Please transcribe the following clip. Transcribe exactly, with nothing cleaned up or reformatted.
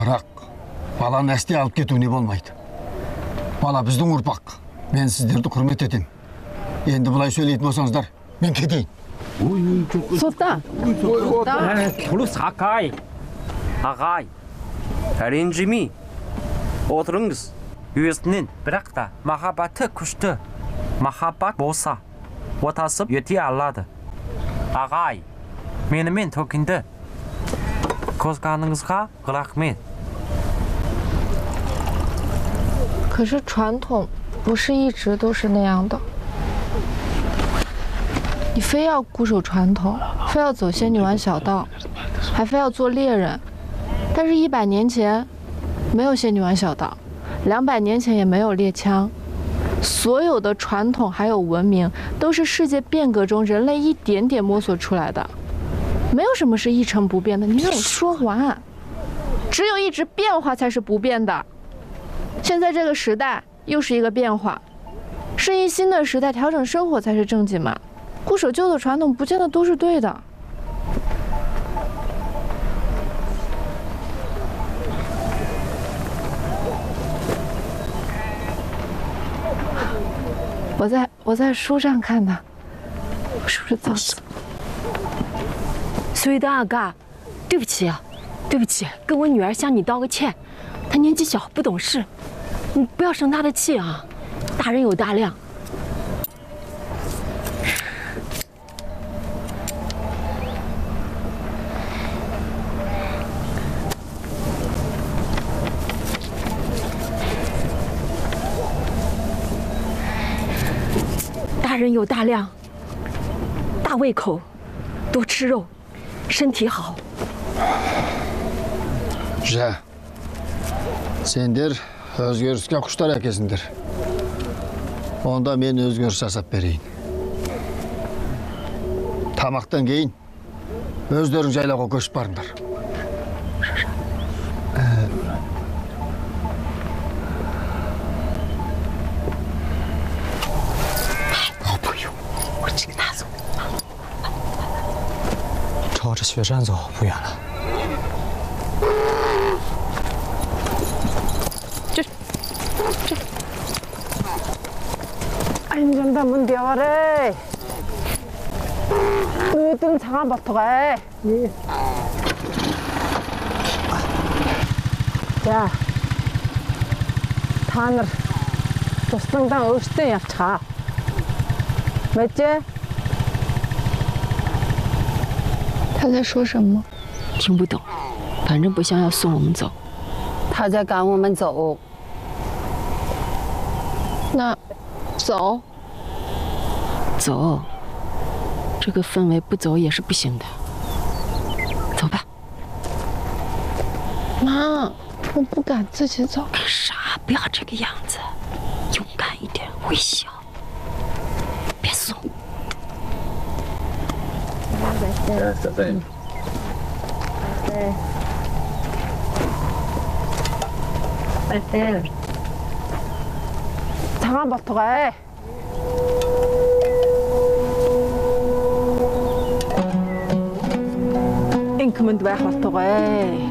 Бірақ баланы әсте алып кетуіне болмайды. Бала біздің ұрпақ. Мен сіздерді құрмет етем. Енді бұлай сөйлейтін болсаңыздар, мен кетейін. Сотта. Tulus Akay. Ағай. Ренжімей. Отырыңыз. Өзінен бірақ та махаббаты күшті. Махаббат болса, отасып өте алады. Ағай, менімен төкінді. Қозғаныңызға рахмет. 可是传统不是一直都是那样的。你非要固守传统，非要走仙女湾小道，还非要做猎人。但是，一百年前没有仙女湾小道，两百年前也没有猎枪。所有的传统还有文明，都是世界变革中人类一点点摸索出来的。没有什么是一成不变的。你让我说完，只有一直变化才是不变的。 现在这个时代又是一个变化，适应新的时代，调整生活才是正经嘛。固守旧的传统，不见得都是对的。我在我在书上看的，我是不是造次？ 所以的阿嘎，对不起啊，对不起，跟我女儿向你道个歉，她年纪小不懂事。 你不要生他的气啊！大人有大量。大人有大量，大胃口，多吃肉，身体好。 Güzel. Sendер өзгеріске құштар әкесіңдер. Онда мен өзгеріс жасап берейін. Тамақтан кейін өздерің жайлауға көшіп барыңдар. “朝着雪山走，不远了。” 안전다 문 대와래. 너희들은 장아 버터가. 예. 자, 타늘 도스당당 어시대 야차. 맞지? 他在说什么？ 听不懂，反正不像要送我们走。 他在赶我们走。 那走。 走，这个氛围不走也是不行的。走吧， 妈，我不敢自己走。 干啥？不要这个样子，勇敢一点，微笑，别怂。 对。 对。장아버터가. Enk moet weg wat toch, hé.